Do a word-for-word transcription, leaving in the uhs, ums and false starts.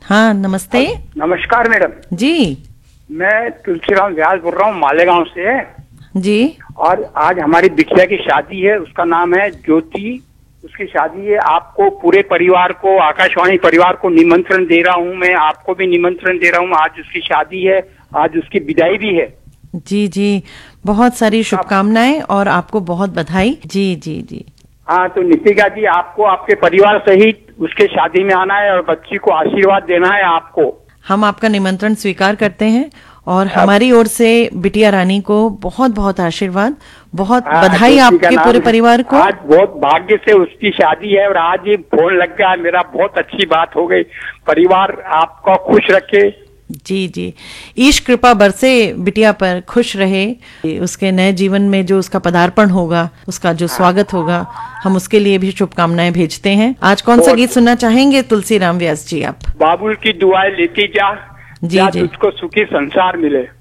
हाँ नमस्ते। नमस्कार मैडम जी मैं तुलसीराम व्यास बोल रहा हूँ मालेगांव से। जी और आज हमारी बिटिया की शादी है, उसका नाम है ज्योति। उसकी शादी है, आपको पूरे परिवार को, आकाशवाणी परिवार को निमंत्रण दे रहा हूँ। मैं आपको भी निमंत्रण दे रहा हूँ। आज उसकी शादी है, आज उसकी विदाई भी है। जी जी बहुत सारी शुभकामनाएं और आपको बहुत बधाई। जी जी जी हाँ तो नितिका जी, आपको आपके परिवार सहित उसके शादी में आना है और बच्ची को आशीर्वाद देना है आपको। हम आपका निमंत्रण स्वीकार करते हैं और हमारी ओर से बिटिया रानी को बहुत बहुत आशीर्वाद, बहुत बधाई आपके पूरे परिवार को। आज बहुत भाग्य से उसकी शादी है और आज ही फोन लग गया मेरा, बहुत अच्छी बात हो गई। परिवार आपका खुश रखे। जी जी ईश कृपा बरसे बिटिया पर, खुश रहे। उसके नए जीवन में जो उसका पदार्पण होगा, उसका जो स्वागत होगा, हम उसके लिए भी शुभकामनाएं भेजते हैं। आज कौन सा गीत सुनना चाहेंगे तुलसीराम व्यास जी आप? बाबुल की दुआएं लेती जा, जी जी तुझको सुखी संसार मिले।